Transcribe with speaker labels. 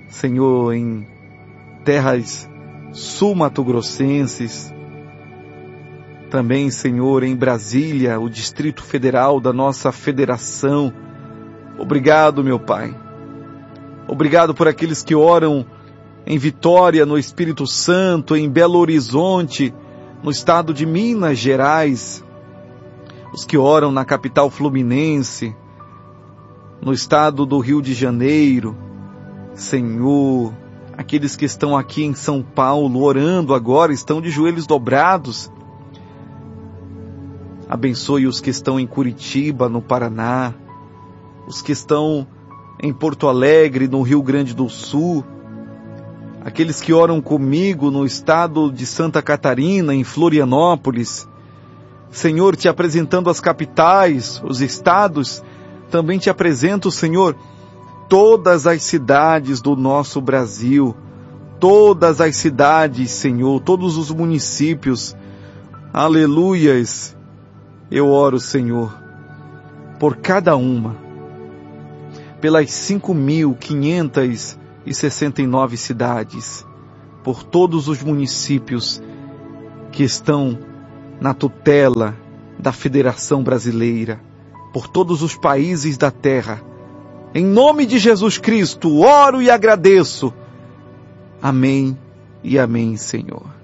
Speaker 1: Senhor, em terras sul-mato-grossenses, também, Senhor, em Brasília, o Distrito Federal da nossa federação. Obrigado, meu Pai. Obrigado por aqueles que oram em Vitória, no Espírito Santo, em Belo Horizonte, no estado de Minas Gerais, os que oram na capital fluminense, no estado do Rio de Janeiro, Senhor, aqueles que estão aqui em São Paulo orando agora, estão de joelhos dobrados. Abençoe os que estão em Curitiba, no Paraná, os que estão em Porto Alegre, no Rio Grande do Sul, aqueles que oram comigo no estado de Santa Catarina, em Florianópolis. Senhor, te apresentando as capitais, os estados, também te apresento, Senhor, todas as cidades do nosso Brasil, todas as cidades, Senhor, todos os municípios. Aleluias! Eu oro, Senhor, por cada uma, pelas 5.569 cidades, por todos os municípios que estão na tutela da Federação Brasileira, por todos os países da terra. Em nome de Jesus Cristo, oro e agradeço. Amém e amém, Senhor.